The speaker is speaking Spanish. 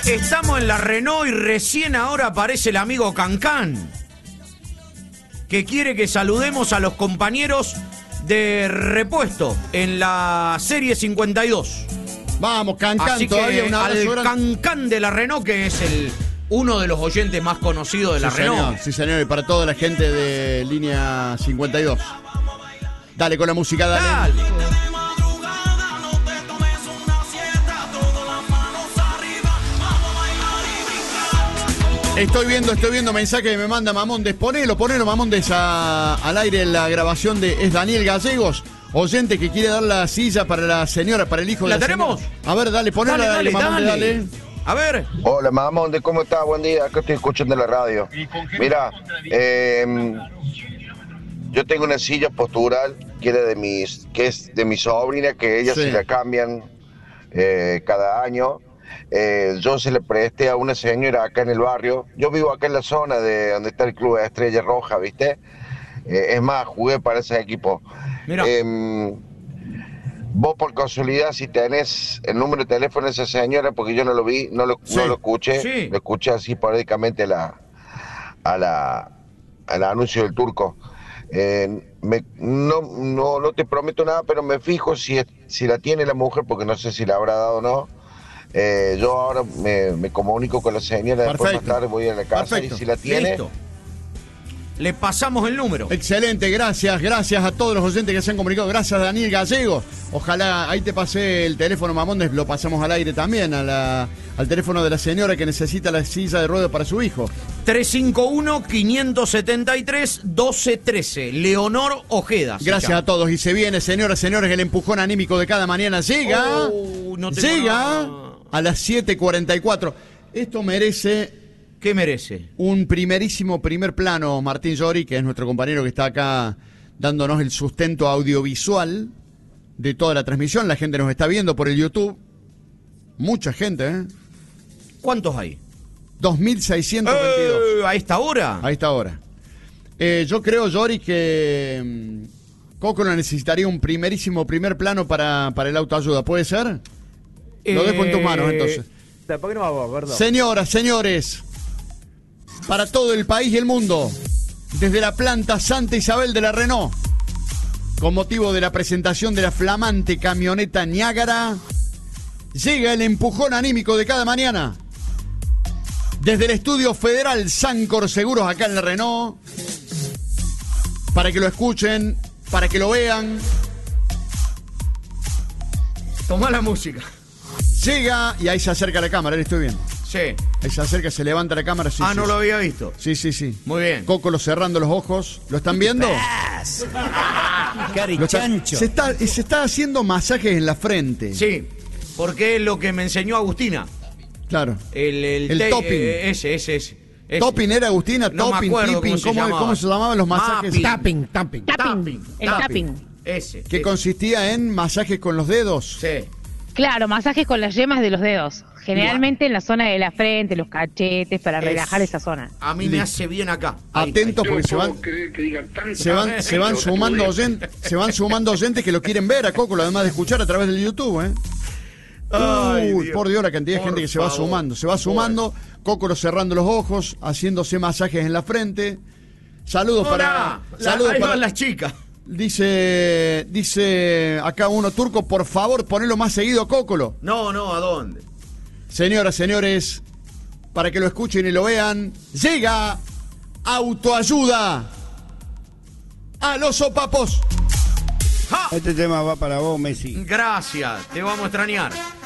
Estamos en la Renault y recién ahora aparece el amigo Cancán, que quiere que saludemos a los compañeros de repuesto en la serie 52. Vamos, Cancán, así todavía que una al Cancán de la Renault, que es uno de los oyentes más conocidos de la Renault. Señor, sí, señor, y para toda la gente de línea 52. Dale con la música, dale. Estoy viendo mensajes que me manda Mamondes. Ponelo, Mamondes, al aire en la grabación de Es Daniel Gallegos, oyente que quiere dar la silla para la señora, para el hijo de la señora. ¿La tenemos? A ver, dale, ponela, dale, Mamondes, dale. A ver. Hola, Mamondes, ¿cómo estás? Buen día, acá estoy escuchando la radio. Mira, yo tengo una silla postural que es de mi sobrina, que ella se la cambian cada año. Yo se le presté a una señora acá en el barrio. Yo vivo acá en la zona de donde está el club de Estrella Roja, ¿viste? Es más, jugué para ese equipo. Mira. Vos por casualidad, si tenés el número de teléfono de esa señora, porque yo no lo vi, no lo escuché, lo escuché así paradójicamente al anuncio del Turco. No te prometo nada, pero me fijo si la tiene la mujer, porque no sé si la habrá dado o no. Yo ahora me comunico con la señora. Después más tarde voy a la casa. Perfecto. Y si la tiene... Listo. Le pasamos el número. Excelente, gracias a todos los oyentes que se han comunicado. Gracias, Daniel Gallego. Ojalá, ahí te pasé el teléfono, Mamondes, lo pasamos al aire también, al teléfono de la señora que necesita la silla de ruedas para su hijo. 351-573-1213. Leonor Ojeda. Gracias a todos. Y se viene, señoras, señores, el empujón anímico de cada mañana. Llega a las 7:44. Esto merece... ¿Qué merece? Un primer plano, Martín Llori, que es nuestro compañero que está acá dándonos el sustento audiovisual de toda la transmisión. La gente nos está viendo por el YouTube. Mucha gente, ¿eh? ¿Cuántos hay? 2.622. ¿A esta hora? A esta hora. Yo creo, Llori, que Cócolo necesitaría un primer plano para el autoayuda. ¿Puede ser? Lo dejo en tus manos, entonces. ¿Por qué no va vos, perdón? Señoras, señores, para todo el país y el mundo, desde la planta Santa Isabel de la Renault, con motivo de la presentación de la flamante camioneta Niágara, llega el empujón anímico de cada mañana. Desde el estudio federal Sancor Seguros acá en la Renault, para que lo escuchen, para que lo vean. Tomá la música. Llega y ahí se acerca la cámara, ¿le estoy viendo? Sí. Ahí se acerca, se levanta la cámara. Sí, no lo había visto. Sí. Muy bien. Cócolo cerrando los ojos. ¿Lo están viendo? Carichancho. Se está haciendo masajes en la frente. Sí, porque es lo que me enseñó Agustina. Claro. El topping. Ese. ¿Topping era, Agustina? No me acuerdo tipping. ¿Cómo se llamaban los masajes? Tapping. El tapping. Ese. Que consistía en masajes con los dedos. Sí. Claro, masajes con las yemas de los dedos. Generalmente en la zona de la frente, los cachetes, para relajar esa zona. A mí me hace bien acá. Atentos porque se van sumando oyentes que lo quieren ver a Cócolo, además de escuchar a través del YouTube, ¿eh? Por Dios, la cantidad de gente que se va sumando. Se va sumando. Cócolo cerrando los ojos, haciéndose masajes en la frente. Saludos para las chicas. Dice acá uno, Turco, por favor, ponelo más seguido, Cócolo. No, ¿a dónde? Señoras, señores, para que lo escuchen y lo vean, llega Autoayuda a los sopapos. Este tema va para vos, Messi. Gracias, te vamos a extrañar.